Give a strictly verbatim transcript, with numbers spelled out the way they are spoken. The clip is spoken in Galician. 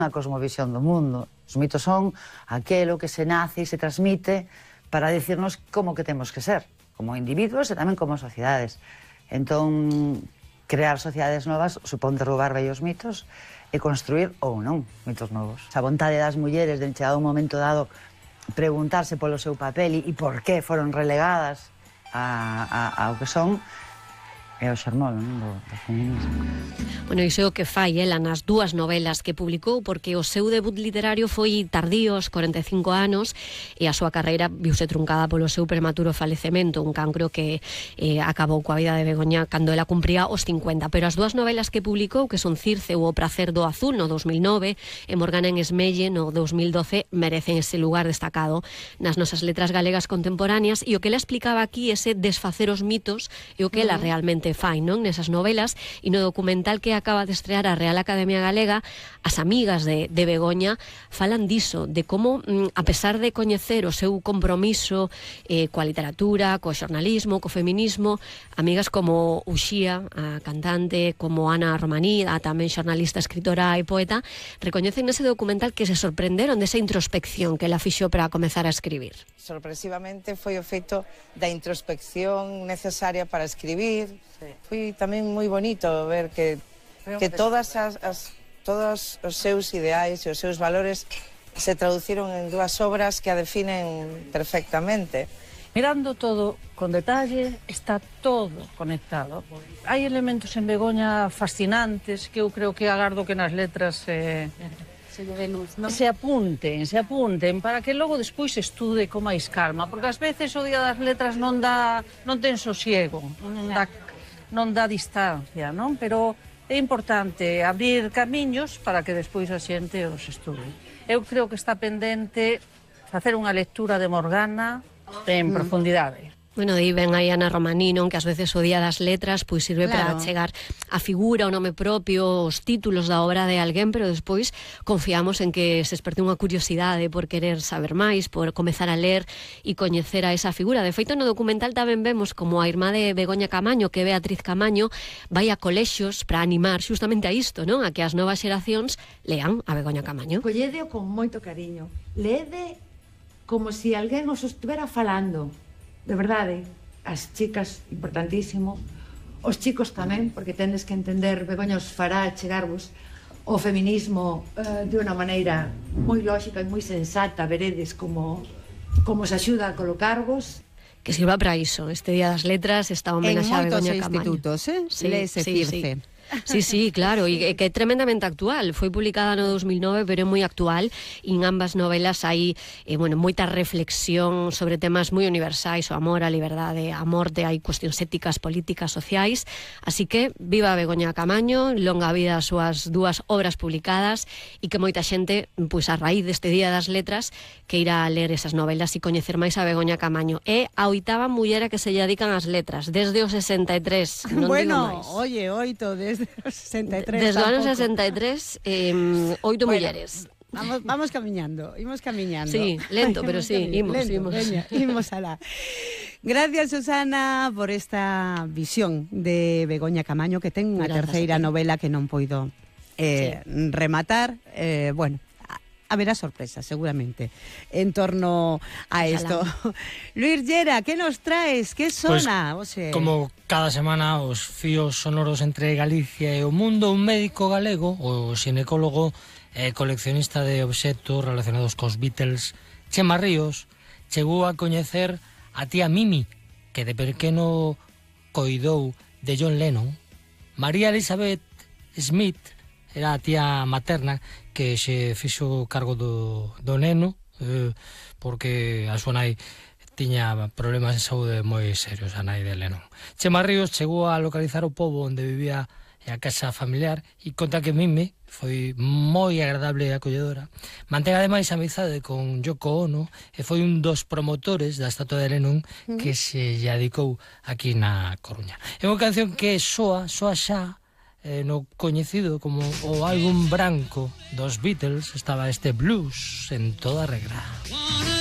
a cosmovisión do mundo. Os mitos son aquelo que se nace e se transmite para decirnos como que temos que ser, como individuos e tamén como sociedades. Entón, crear sociedades novas supón derrubar vellos mitos e construir, ou non, mitos novos. A vontade das mulleres de chegado un momento dado preguntarse polo seu papel e por que foron relegadas a, a, ao que son, é o xermolo, non, do, do feminismo. Bueno, iso é o que fai ela nas dúas novelas que publicou, porque o seu debut literario foi tardío, aos corenta e cinco anos, e a súa carreira viuse truncada polo seu prematuro falecemento, un cancro que eh, acabou coa vida de Begoña cando ela cumpría os cincuenta. Pero as dúas novelas que publicou, que son Circe ou O pracer do azul no dos mil nove e Morgana en Esmelle no dos mil doce, merecen ese lugar destacado nas nosas letras galegas contemporáneas, e o que ela explicaba aquí, ese desfacer os mitos, é o que ela realmente fai, non, nesas novelas. E no documental que acaba de estrear a Real Academia Galega, as amigas de, de Begoña falan diso, de como, a pesar de coñecer o seu compromiso eh, coa literatura, co xornalismo, co feminismo, amigas como Uxía, a cantante, como Ana Romaní, a tamén xornalista, escritora e poeta, recoñecen nese documental que se sorprenderon desa introspección que ela fixo para comezar a escribir. Sorpresivamente foi o feito da introspección necesaria para escribir. Sí. Foi tamén moi bonito ver que, que todas as, as, todos os seus ideais e os seus valores se traduciron en dúas obras que a definen perfectamente. Mirando todo con detalle, está todo conectado. Hai elementos en Begoña fascinantes que eu creo que agardo que nas letras eh, se lle dé luz, non? Se apunten, se apunten, para que logo despois se estude con máis calma, porque ás veces o Día das Letras non dá, non ten sosiego, non dá, non dá distancia, non? Pero é importante abrir camiños para que despois a xente os estude. Eu creo que está pendente facer unha lectura de Morgana en profundidade. Bueno, aí ven aí Ana Romaní, non, que ás veces o Día das Letras pois sirve claro. para chegar a figura, o nome propio, os títulos da obra de alguén, pero despois confiamos en que se esperte unha curiosidade por querer saber máis, por comezar a ler e coñecer a esa figura. De feito, no documental tamén vemos como a irmá de Begoña Camaño, que é Beatriz Camaño, vai a colexios para animar justamente a isto, non? A que as novas xeracións lean a Begoña Camaño. Colledeo con moito cariño. Leede como se si alguén os estivera falando. De verdade, as chicas, importantísimo, os chicos tamén, porque tendes que entender, Begoña os fará chegarvos o feminismo eh, de unha maneira moi lógica e moi sensata, veredes como, como se axuda a colocarvos. Que sirva para iso, este Día das Letras, esta homenaxe a Begoña Camaño. En moitos institutos, eh? Sí, Lese sí, Circe. Sí. Sí, sí, claro, e que é tremendamente actual. Foi publicada no dos mil nove, pero é moi actual. E en ambas novelas hai eh, bueno, moita reflexión sobre temas moi universais, o amor, a liberdade, a morte, hai cuestións éticas, políticas, sociais. Así que, viva Begoña Camaño, longa vida as súas dúas obras publicadas, e que moita xente, pois a raíz deste Día das Letras, que irá a ler esas novelas e coñecer máis a Begoña Camaño. É a oitava muller a que se lle dedican as letras, desde o sesenta e tres, non bueno, digo máis. Oye, oito, desde os sesenta e tres. Desde o ano sesenta e tres, eh, oito bueno, mulleres. Vamos, vamos camiñando, imos camiñando. Sí, lento, pero sí, imos, lento, imos. Veña, imos alá. Gracias, Susana, por esta visión de Begoña Camaño, que ten unha terceira novela que non poido eh, sí. rematar. Eh, bueno, haberá sorpresa, seguramente, en torno a esto. Luis Llera, ¿qué nos traes? ¿Qué sona? Pues, o sea... como cada semana, os fíos sonoros entre Galicia e o mundo, un médico galego, o xinecólogo e coleccionista de obxectos relacionados cos Beatles, Chema Ríos, chegou a coñecer a tía Mimi, que de pequeno coidou de John Lennon. María Elizabeth Smith era a tía materna que se fixo cargo do, do neno eh, porque a súa nai tiña problemas de saúde moi serios, a nai de Lennon. Chema Ríos chegou a localizar o pobo onde vivía a casa familiar e conta que Mimi foi moi agradable e acolledora. Mantén ademais amizade con Yoko Ono e foi un dos promotores da estatua de Lennon que se lle dedicou aquí na Coruña. É unha canción que soa, soa xa Eh, no coñecido como o álbum branco dos Beatles, estaba este blues en toda regra.